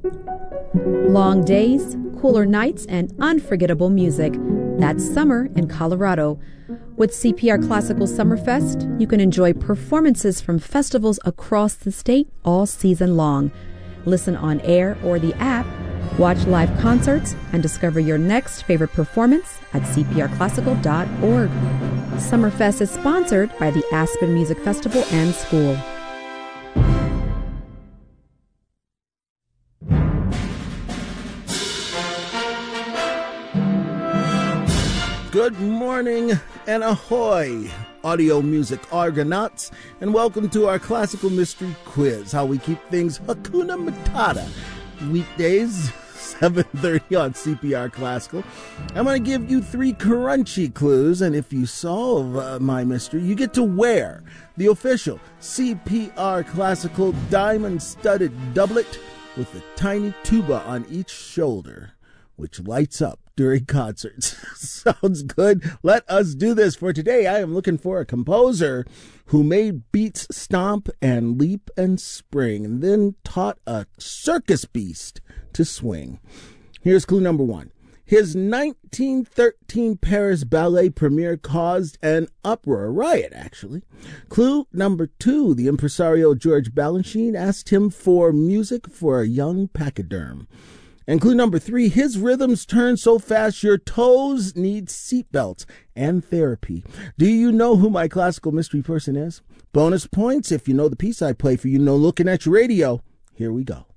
Long days, cooler nights, and unforgettable music. That's summer in Colorado. With CPR Classical Summerfest, you can enjoy performances from festivals across the state all season long. Listen on air or the app, watch live concerts, and discover your next favorite performance at cprclassical.org. Summerfest is sponsored by the Aspen Music Festival and School. Good morning and ahoy, audio music argonauts, and welcome to our classical mystery quiz, how we keep things Hakuna Matata. Weekdays, 7:30 on CPR Classical. I'm going to give you 3 crunchy clues, and if you solve my mystery, you get to wear the official CPR Classical diamond-studded doublet with a tiny tuba on each shoulder, which lights up during concerts. Sounds good? Let us do this. For today, I am looking for a composer who made beats stomp and leap and spring, and then taught a circus beast to swing. Here's clue number 1. His 1913 Paris ballet premiere caused an uproar, a riot actually. Clue number 2, the impresario George Balanchine asked him for music for a young pachyderm. And clue number 3, his rhythms turn so fast your toes need seatbelts and therapy. Do you know who my classical mystery person is? Bonus points if you know the piece I play for you. No looking at your radio. Here we go.